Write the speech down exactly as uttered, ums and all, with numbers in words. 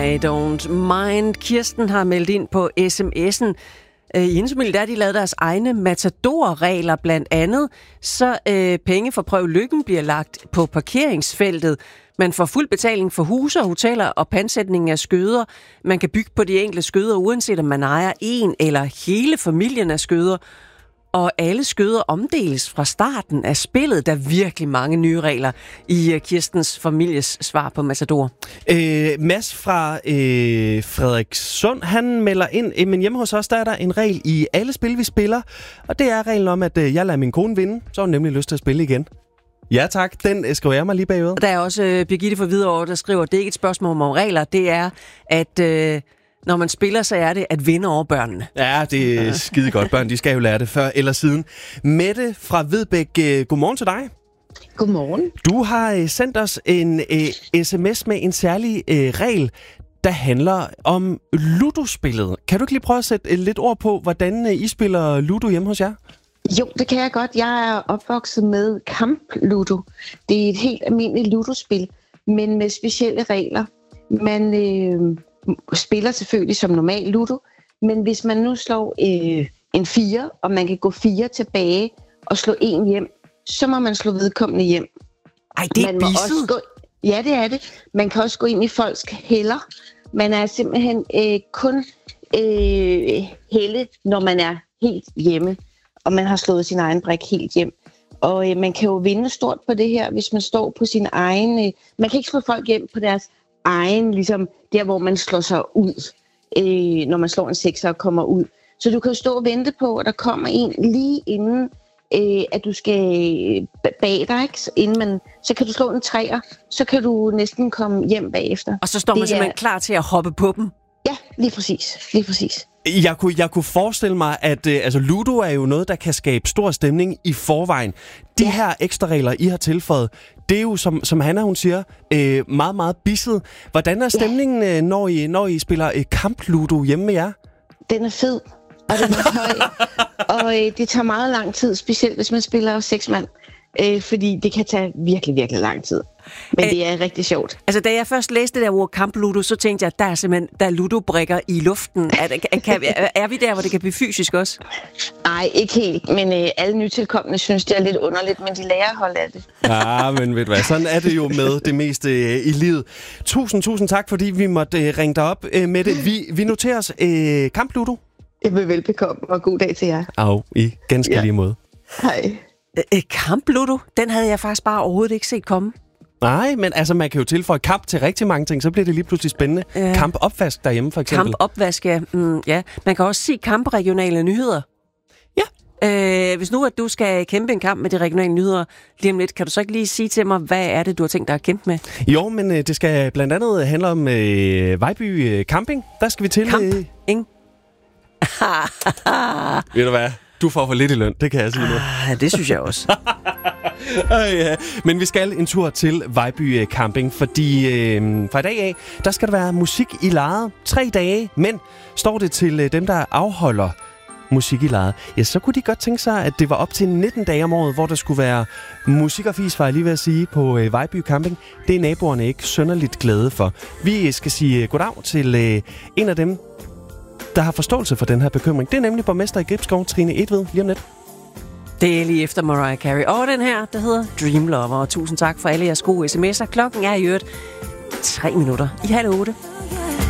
I don't mind. Kirsten har meldt ind på sms'en. I hendes familie, der har de lavet deres egne matador-regler blandt andet, så øh, penge for prøv lykken bliver lagt på parkeringsfeltet. Man får fuld betaling for huse og hoteller og pantsætning af skøder. Man kan bygge på de enkelte skøder, uanset om man ejer en eller hele familien af skøder. Og alle skøder omdeles fra starten af spillet. Der er virkelig mange nye regler i Kirstens families svar på Matador. Øh, Mads fra øh, Frederikssund, han melder ind, øh, men hjemme hos os, der er der en regel i alle spil, vi spiller. Og det er reglen om, at øh, jeg lader min kone vinde, så har hun nemlig lyst til at spille igen. Ja tak, den øh, skriver jeg mig lige bagud. Og der er også øh, Birgitte fra Hvidovre, der skriver, at det er ikke et spørgsmål om regler, det er, at... Øh, Når man spiller, så er det at vinde over børnene. Ja, det er skide godt. Børn, de skal jo lære det før eller siden. Mette fra Vedbæk, godmorgen til dig. Godmorgen. Du har sendt os en uh, sms med en særlig uh, regel, der handler om Ludo-spillet. Kan du ikke lige prøve at sætte uh, lidt ord på, hvordan uh, I spiller Ludo hjemme hos jer? Jo, det kan jeg godt. Jeg er opvokset med Kamp Ludo. Det er et helt almindeligt Ludo-spil, men med specielle regler. Man... Øh spiller selvfølgelig som normal Ludo, men hvis man nu slår øh, en fire, og man kan gå fire tilbage og slå en hjem, så må man slå vedkommende hjem. Ej, det er man må også gå, Ja, det er det. Man kan også gå ind i folks hælder. Man er simpelthen øh, kun øh, hælde, når man er helt hjemme, og man har slået sin egen brik helt hjem. Og øh, man kan jo vinde stort på det her, hvis man står på sin egen... Øh, man kan ikke slå folk hjem på deres egen, ligesom der, hvor man slår sig ud, øh, når man slår en sekser og kommer ud. Så du kan jo stå og vente på, at der kommer en lige inden, øh, at du skal bag dig, ikke? Inden man, så kan du slå en træer, så kan du næsten komme hjem bagefter. Og så står man det simpelthen er... klar til at hoppe på dem? Ja, lige præcis. Lige præcis. Jeg kunne, jeg kunne forestille mig, at øh, altså Ludo er jo noget, der kan skabe stor stemning i forvejen. De ja. her ekstra regler, I har tilføjet, det er jo, som, som Hanna hun siger, øh, meget, meget bisset. Hvordan er stemningen, ja. når, I, når I spiller øh, kamp-Ludo hjemme med jer? Den er fed, og den er høj. Og øh, det tager meget lang tid, specielt hvis man spiller seks mand. Øh, fordi det kan tage virkelig, virkelig lang tid. Men Æ, det er rigtig sjovt. Altså, da jeg først læste det der ord Kamp Ludo, så tænkte jeg, at der er simpelthen der er ludobrikker i luften. Er, kan, er vi der, hvor det kan blive fysisk også? Nej, ikke helt. Men øh, alle nytilkommende synes, det er lidt underligt, men de lærer at holde af det. Ja, men ved du hvad, sådan er det jo med det meste øh, i livet. Tusind, tusind tak, fordi vi måtte øh, ringe dig op øh, med det. Vi, vi noterer os øh, Kamp Ludo. Jeg vil velbekomme, og god dag til jer. Au, i ganske ja. lige måde. Hej. Øh, Kamp Ludo, den havde jeg faktisk bare overhovedet ikke set komme. Nej, men altså man kan jo tilføje kamp til rigtig mange ting, så bliver det lige pludselig spændende. Ja. Kamp opvask derhjemme for eksempel. Kamp opvask, ja. Mm, ja. Man kan også se kamp regionale nyheder. Ja. Øh, hvis nu at du skal kæmpe en kamp med de regionale nyheder lige om lidt, kan du så ikke lige sige til mig, hvad er det, du har tænkt dig at kæmpe med? Jo, men øh, det skal blandt andet handle om øh, Vejby øh, Camping. Der skal vi til... Kamp, øh... ikke? Ved du hvad? Du får for lidt i løn, det kan jeg sige nu. Ah, det synes jeg også. øh, ja. Men vi skal en tur til Vejby Camping, fordi øh, fra i dag af, der skal der være musik i lejet. Tre dage, men står det til øh, dem, der afholder musik i lejet, ja, så kunne de godt tænke sig, at det var op til nitten dage om året, hvor der skulle være musik og fis, var jeg lige ved at sige, på øh, Vejby Camping. Det er naboerne ikke synderligt glade for. Vi skal sige goddag til øh, en af dem, der har forståelse for den her bekymring. Det er nemlig borgmester i Gribskov, Trine Etved, lige om lidt. Det er lige efter Mariah Carey. Og den her, der hedder Dream Lover. Og tusind tak for alle jeres gode sms'er. Klokken er i øvrigt tre minutter i halv otte.